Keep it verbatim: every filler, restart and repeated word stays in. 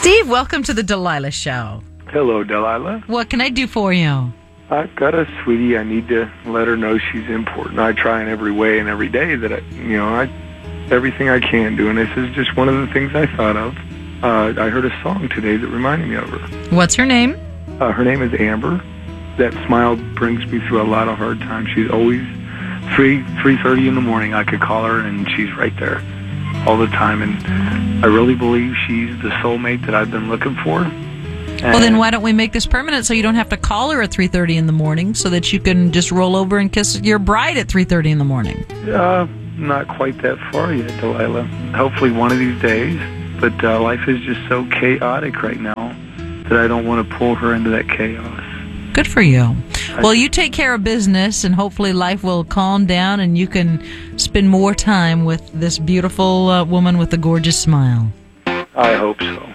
Steve, welcome to the Delilah Show. Hello, Delilah. What can I do for you? I've got a sweetie. I need to let her know she's important. I try in every way and every day that I, you know, I, everything I can do. And this is just one of the things I thought of. Uh, I heard a song today that reminded me of her. What's her name? Uh, her name is Amber. That smile brings me through a lot of hard times. She's always three three thirty in the morning. I could call her and she's right there all the time. And I really believe she's the soulmate that I've been looking for. Well, then why don't we make this permanent so you don't have to call her at three thirty in the morning so that you can just roll over and kiss your bride at three thirty in the morning? Uh, not quite that far yet, Delilah. Hopefully one of these days. But uh, life is just so chaotic right now that I don't want to pull her into that chaos. Good for you. Well, you take care of business, and hopefully life will calm down and you can spend more time with this beautiful uh, woman with the gorgeous smile. I hope so.